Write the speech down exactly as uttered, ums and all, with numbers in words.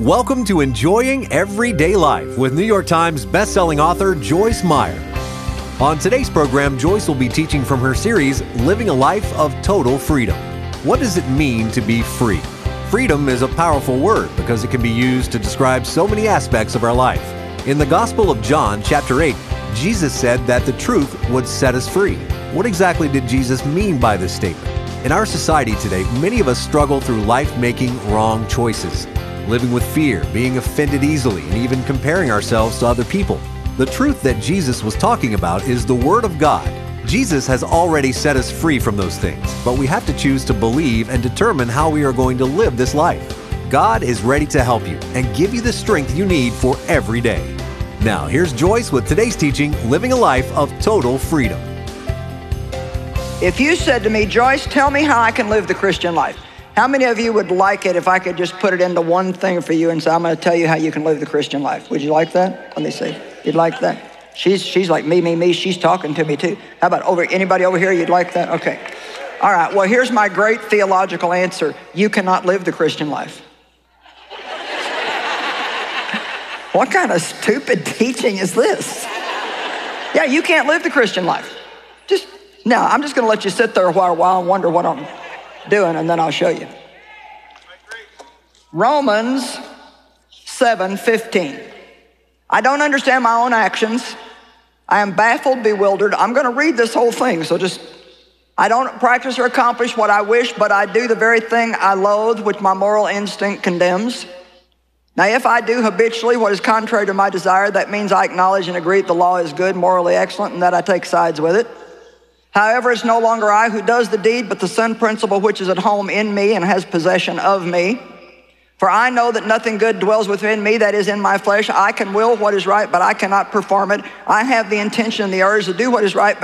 Welcome to Enjoying Everyday Life with New York Times bestselling author Joyce Meyer. On today's program, Joyce will be teaching from her series, Living a Life of Total Freedom. What does it mean to be free? Freedom is a powerful word because it can be used to describe so many aspects of our life. In the Gospel of John, chapter eight, Jesus said that the truth would set us free. What exactly did Jesus mean by this statement? In our society today, many of us struggle through life making wrong choices, living with fear, being offended easily, and even comparing ourselves to other people. The truth that Jesus was talking about is the Word of God. Jesus has already set us free from those things, but we have to choose to believe and determine how we are going to live this life. God is ready to help you and give you the strength you need for every day. Now, here's Joyce with today's teaching, Living a Life of Total Freedom. If you said to me, Joyce, tell me how I can live the Christian life, how many of you would like it if I could just put it into one thing for you and say, I'm going to tell you how you can live the Christian life? Would you like that? Let me see. You'd like that? She's, she's like me, me, me. She's talking to me too. How about over anybody over here? You'd like that? Okay. All right. Well, here's my great theological answer. You cannot live the Christian life. What kind of stupid teaching is this? Yeah, you can't live the Christian life. Just, now, I'm just going to let you sit there a while, while and wonder what I'm doing, and then I'll show you. Romans seven fifteen. I don't understand my own actions. I am baffled, bewildered. I'm going to read this whole thing, so just, I don't practice or accomplish what I wish, but I do the very thing I loathe, which my moral instinct condemns. Now, if I do habitually what is contrary to my desire, that means I acknowledge and agree that the law is good, morally excellent, and that I take sides with it. However, it's no longer I who does the deed, but the sin principle which is at home in me and has possession of me. For I know that nothing good dwells within me, that is in my flesh. I can will what is right, but I cannot perform it. I have the intention and the urge to do what is right, but